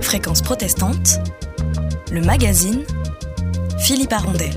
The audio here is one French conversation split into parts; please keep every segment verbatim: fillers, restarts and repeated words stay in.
Fréquence protestante, le magazine Philippe Arondel.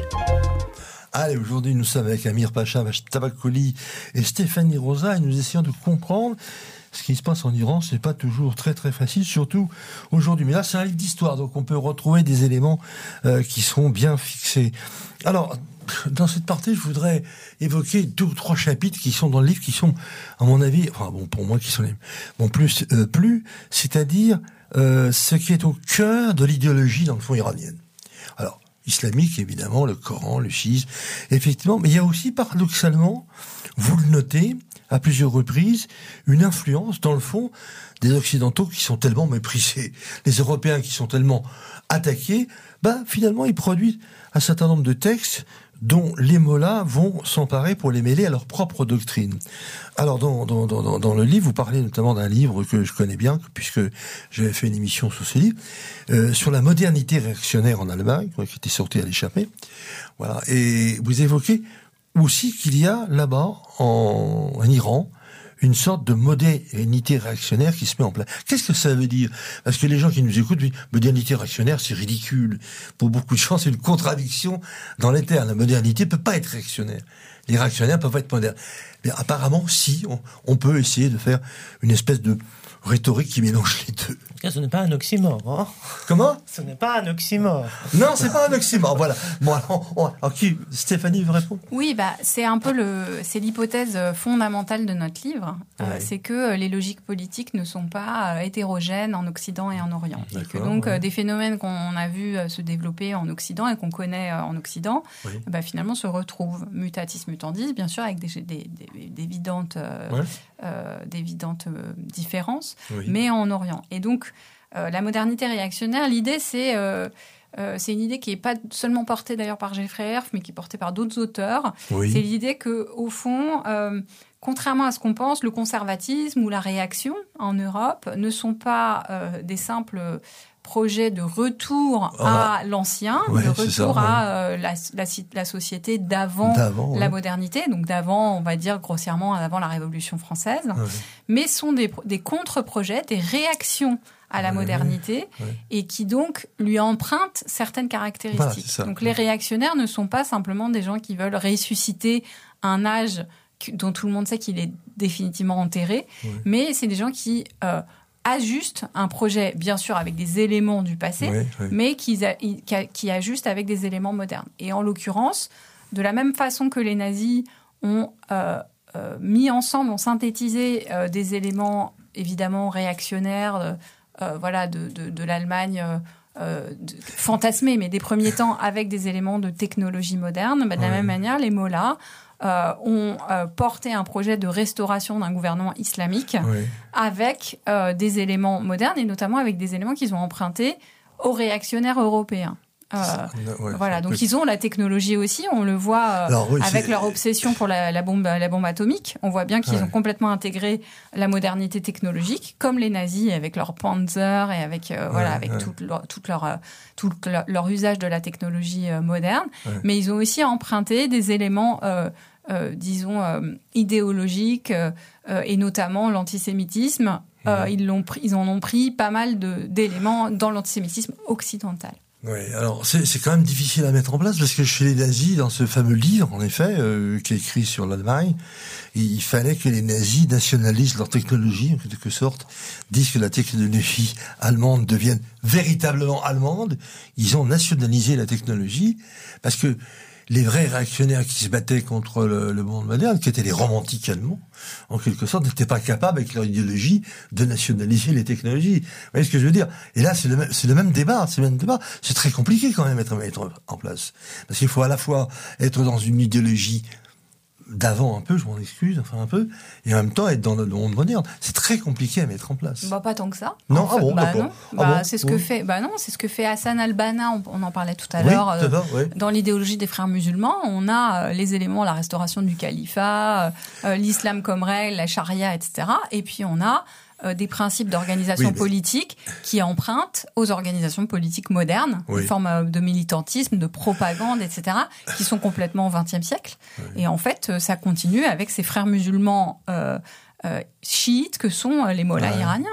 Allez, aujourd'hui, nous sommes avec Amir Pacha Tabakoli et Stéphanie Rosa et nous essayons de comprendre ce qui se passe en Iran. C'est pas toujours très très facile, surtout aujourd'hui. Mais là, c'est un livre d'histoire, donc on peut retrouver des éléments euh, qui seront bien fixés. Alors, dans cette partie, je voudrais évoquer deux ou trois chapitres qui sont dans le livre, qui sont, à mon avis, enfin bon, pour moi, qui sont les bon plus euh, plus, c'est-à-dire euh, ce qui est au cœur de l'idéologie dans le fond iranienne. Alors, islamique, évidemment, le Coran, le chiisme, effectivement, mais il y a aussi, paradoxalement, vous le notez, à plusieurs reprises, une influence, dans le fond, des Occidentaux qui sont tellement méprisés, les Européens qui sont tellement attaqués, ben, finalement, ils produisent un certain nombre de textes dont les mollahs vont s'emparer pour les mêler à leur propre doctrine. Alors, dans, dans, dans, dans le livre, vous parlez notamment d'un livre que je connais bien, puisque j'avais fait une émission sur ce livre, euh, sur la modernité réactionnaire en Allemagne, qui était sorti à l'échappée. Voilà. Et vous évoquez aussi qu'il y a là-bas, en, en Iran, une sorte de modernité réactionnaire qui se met en place. Qu'est-ce que ça veut dire? Parce que les gens qui nous écoutent disent « modernité réactionnaire, c'est ridicule ». Pour beaucoup de gens, c'est une contradiction dans les termes. La modernité peut pas être réactionnaire. Les réactionnaires peuvent pas être modernes. Mais apparemment, si, on, on peut essayer de faire une espèce de rhétorique qui mélange les deux. Ce n'est pas un oxymore, hein? Comment? Ce n'est pas un oxymore. Non, c'est pas un oxymore, voilà. Bon, alors, on, alors qui, Stéphanie veut répondre? Oui, bah, c'est un peu le, c'est l'hypothèse fondamentale de notre livre. Ouais. Euh, c'est que les logiques politiques ne sont pas euh, hétérogènes en Occident et en Orient. Et que donc, ouais. euh, des phénomènes qu'on a vu euh, se développer en Occident et qu'on connaît euh, en Occident, oui. bah, finalement se retrouvent mutatis mutandis, bien sûr, avec des, des, des, d'évidentes, euh, ouais. euh, d'évidentes euh, différences, oui. mais en Orient. Et donc, Euh, la modernité réactionnaire, l'idée, c'est, euh, euh, c'est une idée qui n'est pas seulement portée d'ailleurs par Jeffrey Herf, mais qui est portée par d'autres auteurs. Oui. C'est l'idée qu'au fond, euh, contrairement à ce qu'on pense, le conservatisme ou la réaction en Europe ne sont pas euh, des simples projets de retour ah. à l'ancien, ouais, de retour ça, à ouais. euh, la, la, la société d'avant, d'avant la ouais. modernité, donc d'avant, on va dire grossièrement, d'avant la Révolution française, ouais. mais sont des, des contre-projets, des réactions à la ouais, modernité, ouais. et qui donc lui empruntent certaines caractéristiques. Voilà, donc les réactionnaires ne sont pas simplement des gens qui veulent ressusciter un âge dont tout le monde sait qu'il est définitivement enterré, ouais. mais c'est des gens qui euh, ajustent un projet, bien sûr avec des éléments du passé, ouais, ouais. mais qui, a, qui ajustent avec des éléments modernes. Et en l'occurrence, de la même façon que les nazis ont euh, euh, mis ensemble, ont synthétisé euh, des éléments évidemment réactionnaires, euh, Euh, voilà, de, de, de l'Allemagne euh, de, fantasmée, mais des premiers temps avec des éléments de technologie moderne. Bah, de la ouais. même manière, les mollahs euh, ont euh, porté un projet de restauration d'un gouvernement islamique ouais. avec euh, des éléments modernes et notamment avec des éléments qu'ils ont empruntés aux réactionnaires européens. Euh, ouais, voilà, donc ils ont la technologie aussi, on le voit euh, Alors, oui, avec c'est... leur obsession pour la, la, bombe, la bombe atomique. On voit bien qu'ils ouais. ont complètement intégré la modernité technologique, comme les nazis avec leur Panzer et avec, euh, ouais, voilà, avec ouais. tout, leur, tout, leur, tout leur, leur usage de la technologie euh, moderne. Ouais. Mais ils ont aussi emprunté des éléments, euh, euh, disons, euh, idéologiques euh, euh, et notamment l'antisémitisme. Euh, ouais. ils, l'ont pris, ils en ont pris pas mal de, d'éléments dans l'antisémitisme occidental. Oui, alors c'est, c'est quand même difficile à mettre en place parce que chez les nazis, dans ce fameux livre, en effet, euh, qui est écrit sur l'Allemagne, il fallait que les nazis nationalisent leur technologie, en quelque sorte, disent que la technologie allemande devienne véritablement allemande. Ils ont nationalisé la technologie parce que les vrais réactionnaires qui se battaient contre le, le monde moderne, qui étaient les romantiques allemands, en quelque sorte, n'étaient pas capables, avec leur idéologie, de nationaliser les technologies. Vous voyez ce que je veux dire? Et là, c'est le même, c'est le même débat, c'est le même débat. C'est très compliqué quand même à mettre en place. Parce qu'il faut à la fois être dans une idéologie d'avant un peu, je m'en excuse, enfin un peu, et en même temps être dans le monde moderne. C'est très compliqué à mettre en place. Bah pas tant que ça. Non, ah bon, bah, d'accord. Non. Ah bah, bon, c'est ce oui. que fait. Bah non, c'est ce que fait Hassan al-Banna. On, on en parlait tout à oui, l'heure. Euh, va, oui. Dans l'idéologie des frères musulmans, on a euh, les éléments, la restauration du califat, euh, l'islam comme règle, la charia, et cetera. Et puis on a euh, des principes d'organisation oui, mais... politique qui empruntent aux organisations politiques modernes, oui. des formes de militantisme, de propagande, et cetera, qui sont complètement au vingtième siècle. Oui. Et en fait, ça continue avec ces frères musulmans euh, euh, chiites que sont les mollahs ouais. iraniens.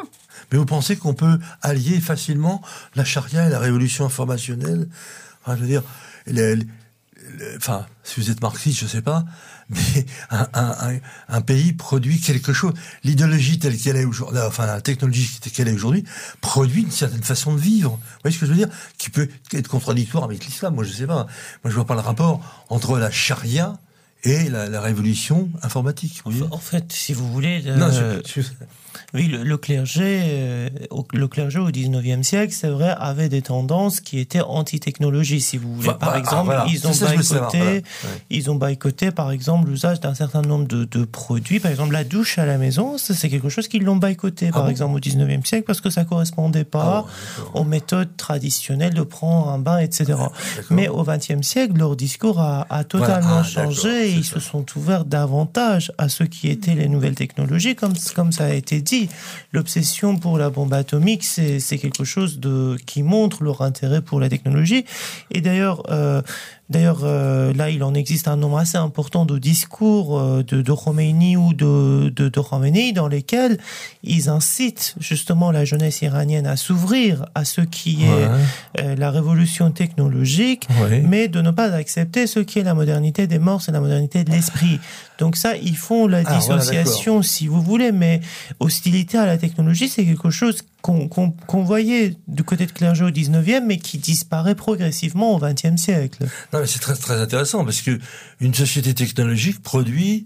Mais vous pensez qu'on peut allier facilement la charia et la révolution informationnelle? Enfin, je veux dire, les, les, les, enfin, si vous êtes marxiste, je sais pas, mais un, un, un, un pays produit quelque chose. L'idéologie telle qu'elle est aujourd'hui, enfin la technologie telle qu'elle est aujourd'hui, produit une certaine façon de vivre. Vous voyez ce que je veux dire? Qui peut être contradictoire avec l'islam. Moi, je sais pas. Moi, je vois pas le rapport entre la charia et la, la révolution informatique. Vous voyez, en fait, si vous voulez, euh, non, je, je... oui, le, le clergé, euh, le clergé au dix-neuvième siècle, c'est vrai, avait des tendances qui étaient anti-technologie, si vous voulez. Enfin, par bah, exemple, ah, voilà. ils ont ça, boycotté, voilà. ouais. ils ont boycotté, par exemple, l'usage d'un certain nombre de, de produits. Par exemple, la douche à la maison, ça, c'est quelque chose qu'ils l'ont boycotté, ah, par bon exemple, au dix-neuvième siècle, parce que ça correspondait pas ah, bon, aux méthodes traditionnelles de prendre un bain, et cetera. Mais au vingtième siècle, leur discours a, a totalement voilà. ah, changé et ils ça. se sont ouverts davantage à ce qui étaient les nouvelles technologies, comme, comme ça a été dit. L'obsession pour la bombe atomique, c'est, c'est quelque chose de, qui montre leur intérêt pour la technologie. Et d'ailleurs, euh, D'ailleurs, euh, là, il en existe un nombre assez important de discours euh, de, de Khomeini ou de, de, de Khamenei dans lesquels ils incitent justement la jeunesse iranienne à s'ouvrir à ce qui est ouais. euh, la révolution technologique, ouais. mais de ne pas accepter ce qui est la modernité des mœurs et la modernité de l'esprit. Donc ça, ils font la ah, dissociation, voilà, si vous voulez, mais hostilité à la technologie, c'est quelque chose qu'on, qu'on, qu'on voyait du côté de clergé au dix-neuvième, mais qui disparaît progressivement au vingtième siècle. Non, mais c'est très, très intéressant, parce que une société technologique produit,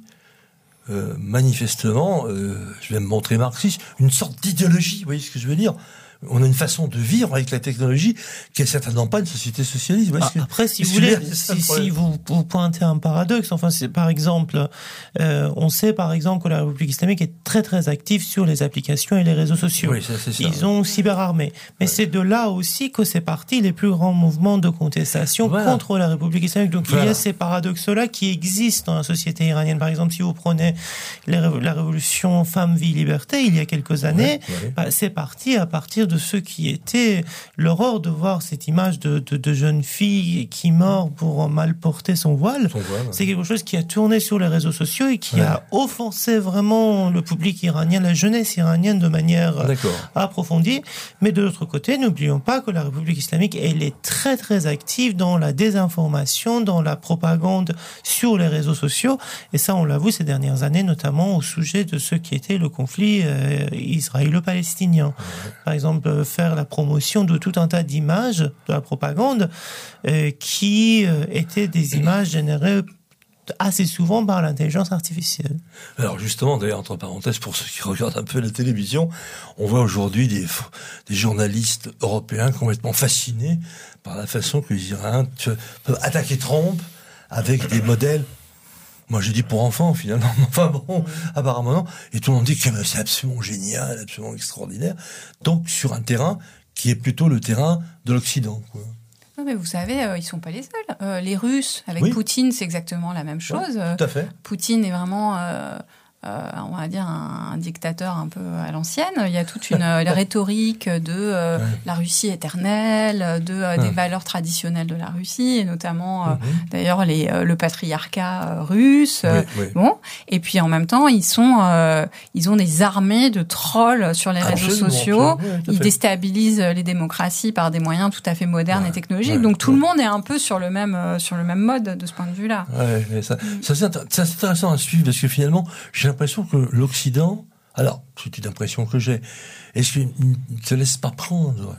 euh, manifestement, euh, je vais me montrer marxiste, une sorte d'idéologie, vous voyez ce que je veux dire? On a une façon de vivre avec la technologie qui est certainement pas une société socialiste. Vous voyez ce que, Après, si vous voulez, si, si vous, vous pointez un paradoxe, enfin, c'est par exemple, euh, on sait par exemple que la République islamique est très très active sur les applications et les réseaux sociaux. Oui, ça, c'est ça. Ils ont cyberarmé, mais ouais. c'est de là aussi que c'est parti les plus grands mouvements de contestation voilà. contre la République islamique. Donc voilà. il y a ces paradoxes-là qui existent dans la société iranienne. Par exemple, si vous prenez les, la révolution Femmes, Vie, Liberté, il y a quelques années, ouais, ouais. Bah, c'est parti à partir de de ceux qui étaient l'horreur de voir cette image de, de, de jeune fille qui meurt pour mal porter son voile. Son voile ouais. C'est quelque chose qui a tourné sur les réseaux sociaux et qui ouais. a offensé vraiment le public iranien, la jeunesse iranienne de manière D'accord. approfondie. Mais de l'autre côté, n'oublions pas que la République islamique, elle est très très active dans la désinformation, dans la propagande sur les réseaux sociaux. Et ça, on l'a vu ces dernières années, notamment au sujet de ce qui était le conflit euh, israélo-palestinien. Ouais. Par exemple, faire la promotion de tout un tas d'images de la propagande euh, qui euh, étaient des images générées assez souvent par l'intelligence artificielle. Alors justement, d'ailleurs, entre parenthèses, pour ceux qui regardent un peu la télévision, on voit aujourd'hui des, des journalistes européens complètement fascinés par la façon que les Iraniens peuvent attaquer Trump avec des modèles, moi je dis pour enfants finalement, enfin bon, apparemment non, et tout le monde dit que c'est absolument génial, absolument extraordinaire, donc sur un terrain qui est plutôt le terrain de l'Occident, quoi. Non, mais vous savez, euh, ils sont pas les seuls. Euh, les Russes, avec oui. Poutine, c'est exactement la même chose. Oui, tout à fait. Poutine est vraiment... Euh Euh, on va dire un, un dictateur un peu à l'ancienne. Il y a toute une euh, rhétorique de euh, ouais. la Russie éternelle, de euh, ouais. des valeurs traditionnelles de la Russie, et notamment euh, mm-hmm. d'ailleurs les, euh, le patriarcat euh, russe. Oui, oui. Bon, et puis en même temps, ils sont, euh, ils ont des armées de trolls sur les absolument, réseaux sociaux. Oui, ils déstabilisent les démocraties par des moyens tout à fait modernes ouais. et technologiques. Ouais. Donc tout ouais. le monde est un peu sur le même euh, sur le même mode de ce point de vue-là. Ouais, mais ça, mm. ça, c'est, ça c'est intéressant à suivre parce que finalement, j'ai l'impression que l'Occident, alors, c'est une impression que j'ai, est-ce qu'il ne se laisse pas prendre,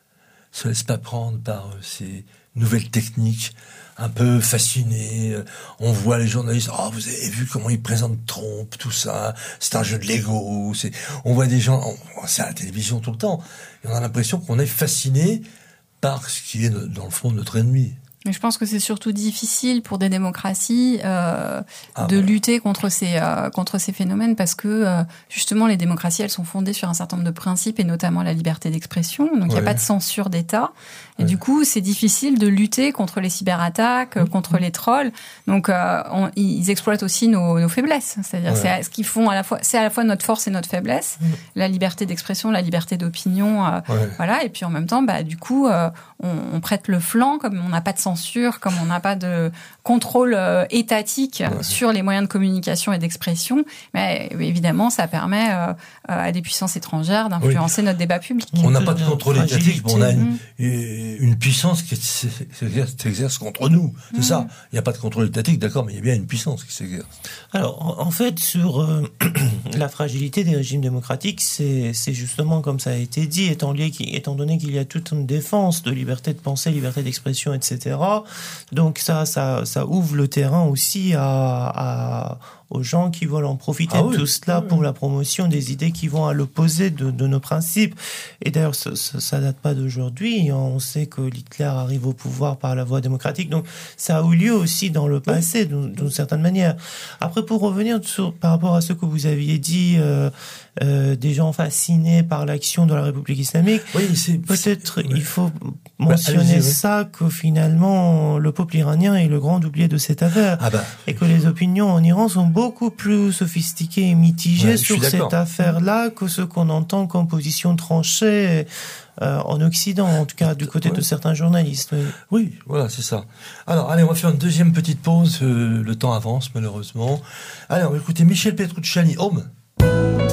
se laisse pas prendre par ces nouvelles techniques, un peu fasciné. On voit les journalistes, oh, vous avez vu comment ils présentent Trump, tout ça, c'est un jeu de Lego, c'est, on voit des gens, on, c'est à la télévision tout le temps, et on a l'impression qu'on est fasciné par ce qui est, dans le fond, notre ennemi. Mais je pense que c'est surtout difficile pour des démocraties euh, ah de ouais. lutter contre ces euh, contre ces phénomènes parce que euh, justement les démocraties elles sont fondées sur un certain nombre de principes et notamment la liberté d'expression. Donc il ouais. n'y a pas de censure d'État et ouais. du coup c'est difficile de lutter contre les cyberattaques, mmh. contre les trolls. Donc euh, on, ils exploitent aussi nos, nos faiblesses. C'est-à-dire ouais. c'est ce qu'ils font à la fois c'est à la fois notre force et notre faiblesse. Mmh. La liberté d'expression, la liberté d'opinion, euh, ouais. voilà. Et puis en même temps bah du coup euh, on, on prête le flanc comme on n'a pas de censure. censure, comme on n'a pas de contrôle euh, étatique ouais. sur les moyens de communication et d'expression, mais évidemment, ça permet euh, à des puissances étrangères d'influencer oui. notre débat public. On n'a pas de contrôle étatique, mais on a une, une puissance qui s'exerce contre nous. C'est mmh. ça. Il n'y a pas de contrôle étatique, d'accord, mais il y a bien une puissance qui s'exerce. Alors, en fait, sur euh, la fragilité des régimes démocratiques, c'est, c'est justement comme ça a été dit, étant, lié, étant donné qu'il y a toute une défense de liberté de pensée, liberté d'expression, et cetera. Donc ça, ça, ça ouvre le terrain aussi à, à aux gens qui veulent en profiter ah de oui, tout cela oui. pour la promotion des idées qui vont à l'opposé de, de nos principes. Et d'ailleurs, ça, ça, ça date pas d'aujourd'hui. On sait que Hitler arrive au pouvoir par la voie démocratique. Donc, ça a eu lieu aussi dans le passé, oui. d'une certaine manière. Après, pour revenir sur, par rapport à ce que vous aviez dit, euh, euh, des gens fascinés par l'action de la République islamique, oui, c'est, peut-être c'est, il faut mentionner bah, ça, que finalement, le peuple iranien est le grand oublié de cette affaire. Ah bah. Et que les opinions en Iran sont beaucoup plus sophistiquées et mitigées ouais, sur cette affaire-là que ce qu'on entend comme position tranchée euh, en Occident, en tout cas du côté ouais. de certains journalistes. Oui. oui, voilà, c'est ça. Alors, allez, on va faire une deuxième petite pause. Euh, le temps avance, malheureusement. Allez, on va écouter Michel Petrucciani, Homme.